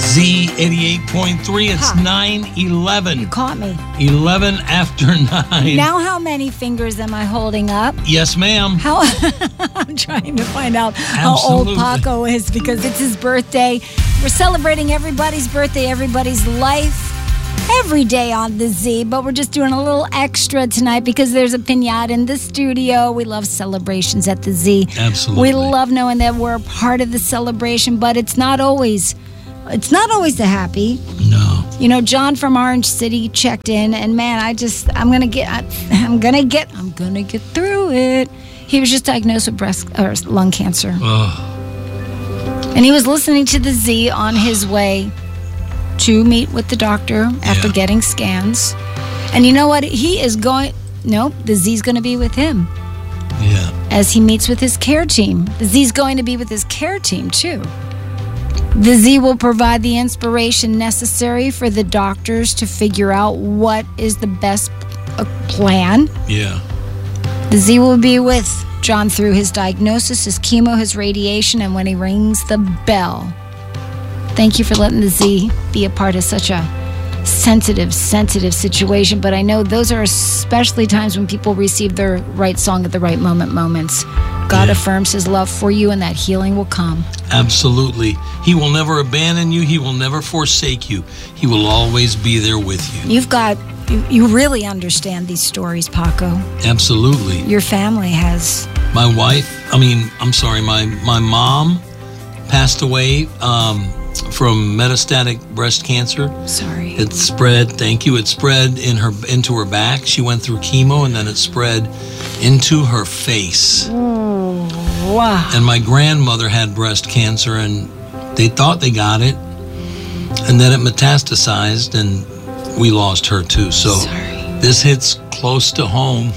Z88.3. It's 9:11. You caught me. 11 after 9. Now how many fingers am I holding up? Yes, ma'am. How I'm trying to find out Absolutely. how old Paco is because it's his birthday. We're celebrating everybody's birthday, everybody's life, every day on the Z, but we're just doing a little extra tonight because there's a piñata in the studio. We love celebrations at the Z. Absolutely. We love knowing that we're a part of the celebration, but it's not always the happy. No. You know, John from Orange City checked in, and man, I'm gonna get through it. He was just diagnosed with lung cancer. And he was listening to the Z on his way to meet with the doctor after getting scans. And you know what? The Z's going to be with him. Yeah. As he meets with his care team. The Z's going to be with his care team, too. The Z will provide the inspiration necessary for the doctors to figure out what is the best plan. Yeah. The Z will be with John through his diagnosis, his chemo, his radiation, and when he rings the bell. Thank you for letting the Z be a part of such a sensitive situation. But I know those are especially times when people receive their right song at the right moments. God affirms his love for you, and that healing will come. Absolutely. He will never abandon you. He will never forsake you. He will always be there with you. You really understand these stories, Paco. Absolutely. Your family has. My mom passed away from metastatic breast cancer. Sorry. It spread, thank you, it spread into her back. She went through chemo, and then it spread into her face. Oh, wow. And my grandmother had breast cancer, and they thought they got it, and then it metastasized, and we lost her too. So this hits close to home.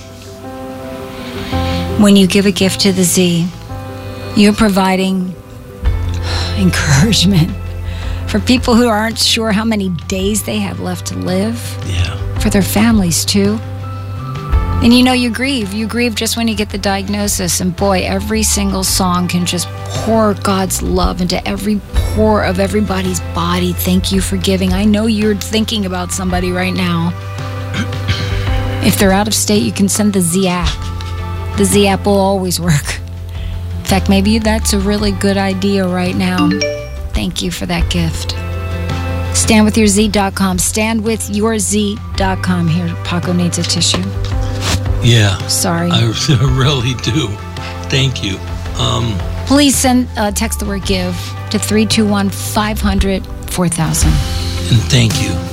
When you give a gift to the Z, you're providing encouragement for people who aren't sure how many days they have left to live. Yeah. For their families too. And you grieve. You grieve just when you get the diagnosis. And boy, every single song can just pour God's love into every pore of everybody's body. Thank you for giving. I know you're thinking about somebody right now. If they're out of state, you can send the Z app. The Z app will always work. In fact, maybe that's a really good idea right now. Thank you for that gift. StandWithYourZ.com. StandWithYourZ.com. Here, Paco needs a tissue. Yeah. Sorry. I really do. Thank you. Please text the word GIVE to 321-500-4000. And thank you.